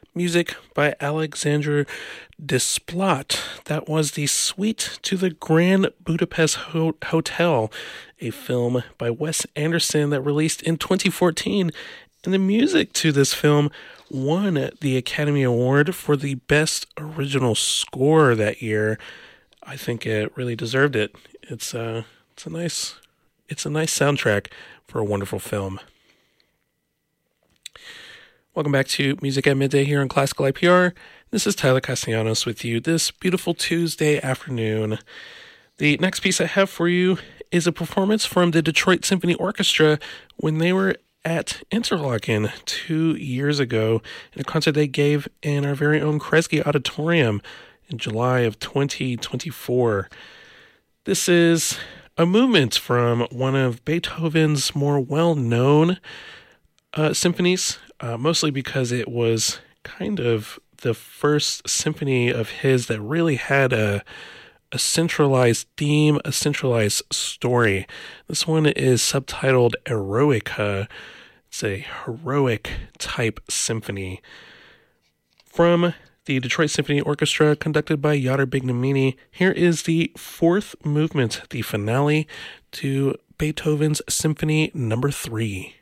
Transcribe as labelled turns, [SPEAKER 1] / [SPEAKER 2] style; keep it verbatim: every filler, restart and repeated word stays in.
[SPEAKER 1] music by Alexandre Desplat. That was the Suite to the Grand Budapest Ho- Hotel, a film by Wes Anderson that released in twenty fourteen. And the music to this film won the Academy Award for the Best Original Score that year. I think it really deserved it. It's uh, it's a nice, it's a nice soundtrack for a wonderful film. Welcome back to Music at Midday here on Classical I P R. This is Tyler Castellanos with you this beautiful Tuesday afternoon. The next piece I have for you is a performance from the Detroit Symphony Orchestra when they were at Interlochen two years ago in a concert they gave in our very own Kresge Auditorium in July of twenty twenty-four. This is a movement from one of Beethoven's more well-known uh, symphonies, uh, mostly because it was kind of the first symphony of his that really had a a centralized theme, a centralized story. This one is subtitled Eroica. It's a heroic type symphony. From the Detroit Symphony Orchestra, conducted by Yotter Bignamini, here is the fourth movement, the finale to Beethoven's Symphony Number Three.